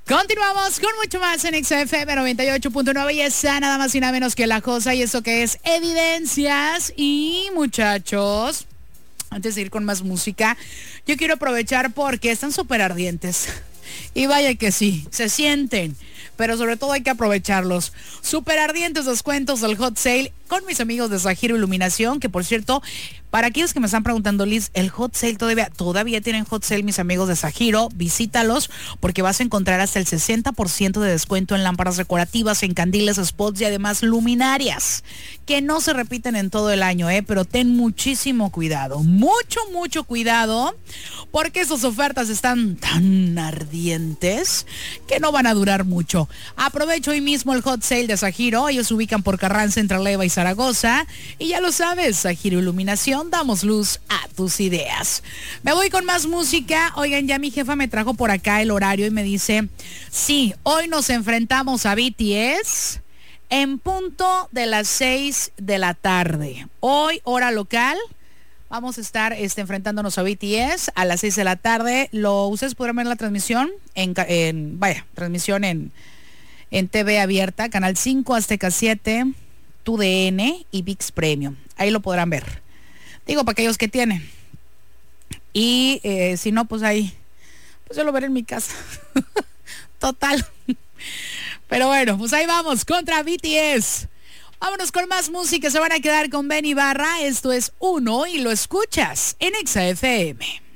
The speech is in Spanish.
Continuamos con mucho más en XFM 98.9 y está nada más y nada menos que La Cosa, y eso que es Evidencias. Y muchachos, antes de ir con más música, yo quiero aprovechar porque están súper ardientes. Y vaya que sí, se sienten, pero sobre todo hay que aprovecharlos. Súper ardientes descuentos del Hot Sale con mis amigos de Zahiro Iluminación, que por cierto, para aquellos que me están preguntando, Liz, el Hot Sale todavía tienen Hot Sale mis amigos de Zahiro, visítalos porque vas a encontrar hasta el 60% de descuento en lámparas decorativas, en candiles, spots y además luminarias, que no se repiten en todo el año, pero ten muchísimo cuidado, mucho cuidado, porque esas ofertas están tan ardientes que no van a durar mucho. Aprovecho hoy mismo el Hot Sale de Zahiro. Ellos se ubican por Carranza, entre Leva y Zaragoza, y ya lo sabes, Zahiro Iluminación, damos luz a tus ideas. Me voy con más música. Oigan, ya mi jefa me trajo por acá el horario y me dice, sí, hoy nos enfrentamos a BTS en punto de las 6 de la tarde. Hoy, hora local, vamos a estar enfrentándonos a BTS a las 6 de la tarde. Ustedes podrán ver la transmisión transmisión en TV abierta, Canal 5, Azteca 7, TUDN y ViX Premium. Ahí lo podrán ver. Digo, para aquellos que tienen. Y si no, pues ahí, pues yo lo veré en mi casa. Total. Pero bueno, pues ahí vamos, contra BTS. Vámonos con más música, se van a quedar con Ben Ibarra. Esto es Uno y lo escuchas en XFM.